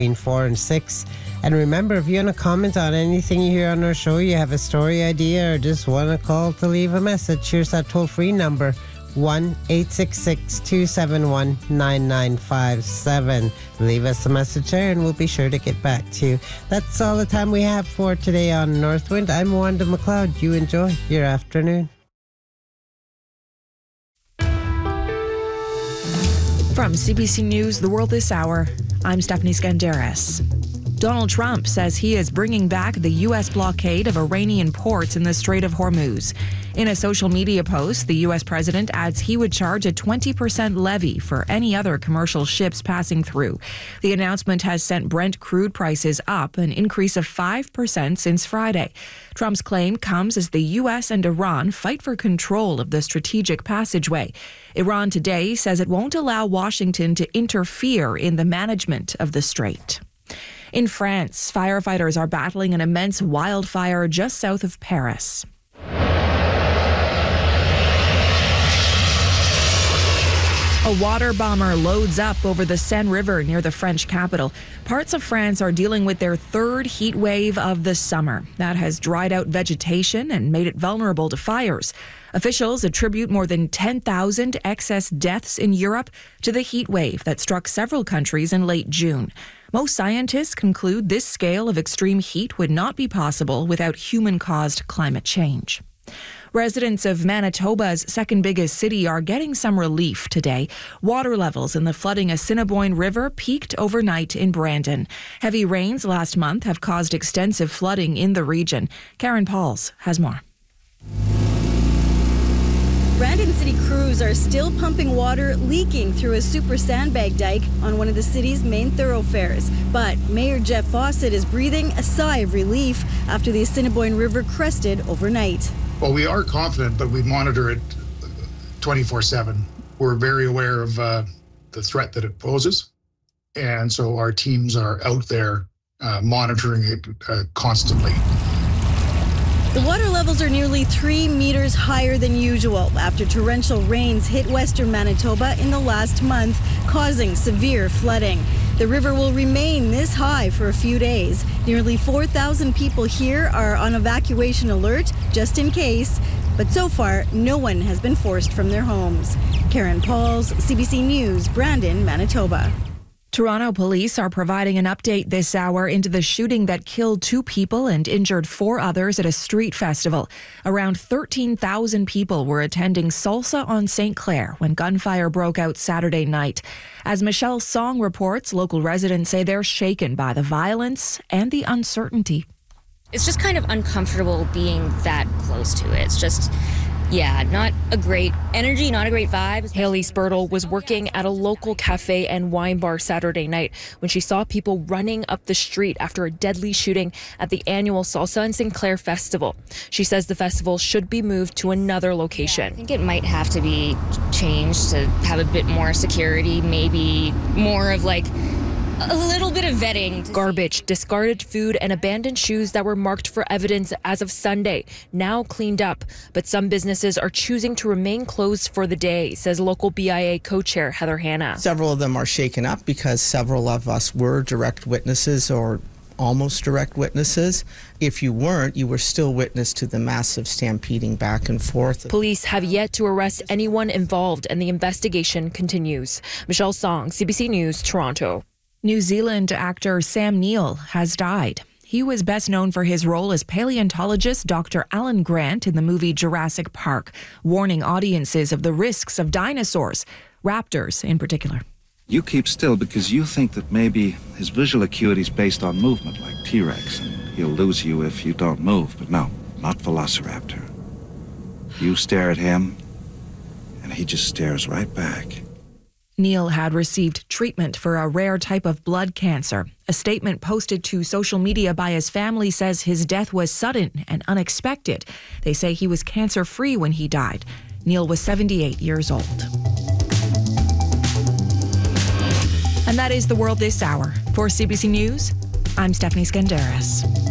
between 4 and 6. And remember, if you want to comment on anything you hear on our show, you have a story idea, or just want to call to leave a message, here's that toll-free number, 1-866-271-9957. Leave us a message there and we'll be sure to get back to you. That's all the time we have for today on Northwind. I'm Wanda McLeod. You enjoy your afternoon. From CBC News, The World This Hour, I'm Stephanie Skandaris. Donald Trump says he is bringing back the U.S. blockade of Iranian ports in the Strait of Hormuz. In a social media post, the U.S. president adds he would charge a 20% levy for any other commercial ships passing through. The announcement has sent Brent crude prices up, an increase of 5% since Friday. Trump's claim comes as the U.S. and Iran fight for control of the strategic passageway. Iran today says it won't allow Washington to interfere in the management of the strait. In France, firefighters are battling an immense wildfire just south of Paris. A water bomber loads up over the Seine River near the French capital. Parts of France are dealing with their third heat wave of the summer. That has dried out vegetation and made it vulnerable to fires. Officials attribute more than 10,000 excess deaths in Europe to the heat wave that struck several countries in late June. Most scientists conclude this scale of extreme heat would not be possible without human-caused climate change. Residents of Manitoba's second biggest city are getting some relief today. Water levels in the flooding Assiniboine River peaked overnight in Brandon. Heavy rains last month have caused extensive flooding in the region. Karen Pauls has more. Brandon City crews are still pumping water leaking through a super sandbag dike on one of the city's main thoroughfares. But Mayor Jeff Fawcett is breathing a sigh of relief after the Assiniboine River crested overnight. Well, we are confident, but we monitor it 24/7. We're very aware of the threat that it poses. And so our teams are out there monitoring it constantly. The water levels are nearly 3 meters higher than usual after torrential rains hit western Manitoba in the last month, causing severe flooding. The river will remain this high for a few days. Nearly 4,000 people here are on evacuation alert, just in case. But so far, no one has been forced from their homes. Karen Pauls, CBC News, Brandon, Manitoba. Toronto police are providing an update this hour into the shooting that killed 2 people and injured 4 others at a street festival. Around 13,000 people were attending Salsa on St. Clair when gunfire broke out Saturday night. As Michelle Song reports, local residents say they're shaken by the violence and the uncertainty. It's just kind of uncomfortable being that close to it. It's just... yeah, not a great energy, not a great vibe. Haley Spurtle was working at a local cafe and wine bar Saturday night when she saw people running up the street after a deadly shooting at the annual Salsa and St. Clair Festival. She says the festival should be moved to another location. Yeah, I think it might have to be changed to have a bit more security, maybe more of like a little bit of vetting. Garbage, discarded food, and abandoned shoes that were marked for evidence as of Sunday, now cleaned up. But some businesses are choosing to remain closed for the day, says local BIA co-chair Heather Hanna. Several of them are shaken up because several of us were direct witnesses or almost direct witnesses. If you weren't, you were still witness to the massive stampeding back and forth. Police have yet to arrest anyone involved, and the investigation continues. Michelle Song, CBC News, Toronto. New Zealand actor Sam Neill has died. He was best known for his role as paleontologist Dr. Alan Grant in the movie Jurassic Park, warning audiences of the risks of dinosaurs, raptors in particular. You keep still because you think that maybe his visual acuity is based on movement, like T-Rex, and he'll lose you if you don't move. But no, not Velociraptor. You stare at him, and he just stares right back. Neil had received treatment for a rare type of blood cancer. A statement posted to social media by his family says his death was sudden and unexpected. They say he was cancer-free when he died. Neil was 78 years old. And that is The World This Hour. For CBC News, I'm Stephanie Skandaris.